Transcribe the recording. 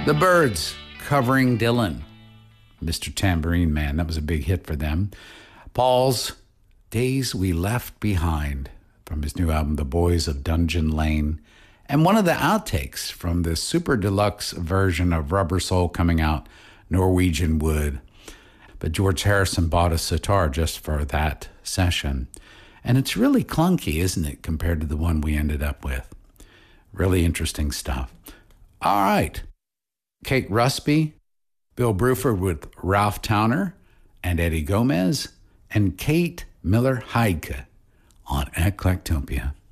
The Byrds covering Dylan, Mr. Tambourine Man. That was a big hit for them. Paul's Days We Left Behind from his new album, The Boys of Dungeon Lane. And one of the outtakes from the super deluxe version of Rubber Soul coming out, Norwegian Wood. But George Harrison bought a sitar just for that session. And it's really clunky, isn't it, compared to the one we ended up with? Really interesting stuff. All right. Kate Rusby, Bill Bruford with Ralph Towner and Eddie Gomez, and Kate Miller-Heidke on Eclectopia.